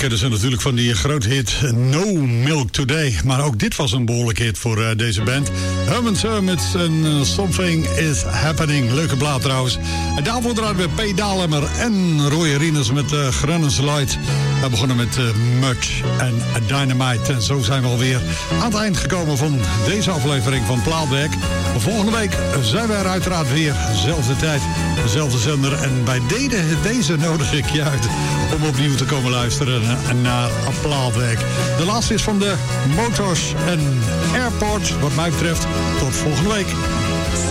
kennen ze natuurlijk van die grote hit No Milk Today. Maar ook dit was een behoorlijke hit voor deze band. Herman's Hermits en Something is Happening. Leuke plaat trouwens. En daarvoor draaien we P. Dalemmer en Roy Rinus met Granus Light. We begonnen met Much en Dynamite. En zo zijn we alweer aan het eind gekomen van deze aflevering van Plaatwerk. Volgende week zijn we er uiteraard weer. Zelfde tijd, dezelfde zender. En bij deze nodig ik je uit om opnieuw te komen luisteren naar Plaatwerk. De laatste is van de Motors en Airport. Wat mij betreft, tot volgende week.